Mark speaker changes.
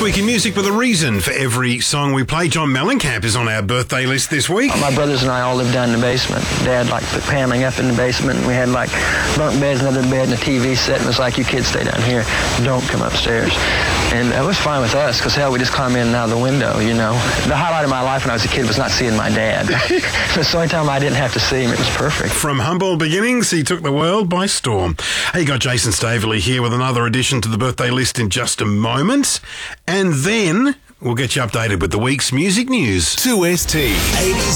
Speaker 1: Week in Music with a reason for every song we play. John Mellencamp is on our birthday list this week.
Speaker 2: My brothers and I all lived down in the basement. Dad put paneling up in the basement, and we had bunk beds, another bed, and a TV set, and it was like, you kids stay down here, don't come upstairs. And it was fine with us, because hell, we just climb in and out of the window, you know. The highlight of my life when I was a kid was not seeing my dad. It's the only time I didn't have to see him. It was perfect.
Speaker 1: From humble beginnings, he took the world by storm. Hey, you got Jason Staveley here with another addition to the birthday list in just a moment. And then we'll get you updated with the week's music news.
Speaker 3: 2ST. 80s